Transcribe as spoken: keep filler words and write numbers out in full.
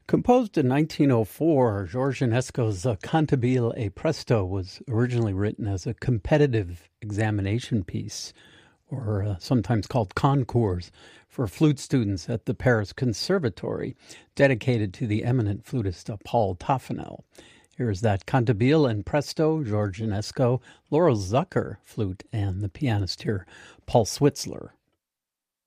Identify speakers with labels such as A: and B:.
A: Composed in nineteen oh four, George Enesco's uh, Cantabile e Presto was originally written as a competitive examination piece, or uh, sometimes called concours, for flute students at the Paris Conservatory, dedicated to the eminent flutist uh, Paul Toffanel. Here's that Cantabile and Presto, George Enesco, Laurel Zucker, flute, and the pianist here, Paul Switzler.